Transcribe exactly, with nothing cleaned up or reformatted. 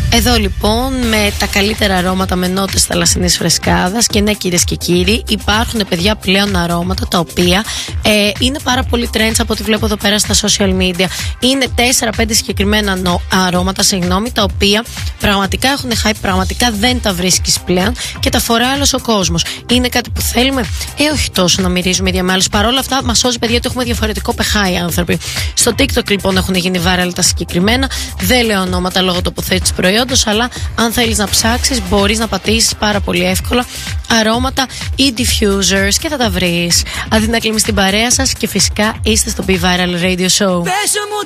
Εδώ λοιπόν με τα καλύτερα αρώματα με νότες θαλασσινής φρεσκάδας. Και ναι, κυρίες και κύριοι, υπάρχουν παιδιά πλέον αρώματα τα οποία ε, είναι πάρα πολύ trends από ό,τι βλέπω εδώ πέρα στα social media. Είναι τέσσερα πέντε συγκεκριμένα νο, αρώματα, συγγνώμη, τα οποία πραγματικά έχουν hype, πραγματικά δεν τα βρίσκεις πλέον και τα φοράει άλλος ο κόσμος. Είναι κάτι που θέλουμε? Ε, όχι τόσο να μυρίζουμε ίδια με άλλους. Παρ' όλα αυτά, μας σώζει, παιδιά, ότι έχουμε διαφορετικό πεχά οι άνθρωποι. Στο TikTok λοιπόν έχουν γίνει viral τα συγκεκριμένα. Δεν λέω ονόματα λόγω τοποθέτησης προϊόντος, αλλά αν θέλεις να ψάξεις, μπορείς να πατήσεις πάρα πολύ εύκολα αρώματα ή diffusers και θα τα βρεις. Αντί να κλείνεις την παρέα σας, και φυσικά είστε στο Be Viral Radio Show.